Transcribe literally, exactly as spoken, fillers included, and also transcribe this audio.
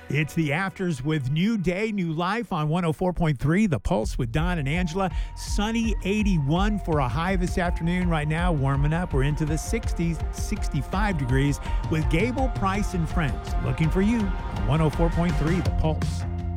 It's the Afters with New Day, New Life on one oh four point three, The Pulse with Don and Angela. Sunny eighty-one for a high this afternoon. Right now, warming up. We're into the sixties, sixty-five degrees with Gable, Price, and Friends. Looking for you on one oh four point three, The Pulse.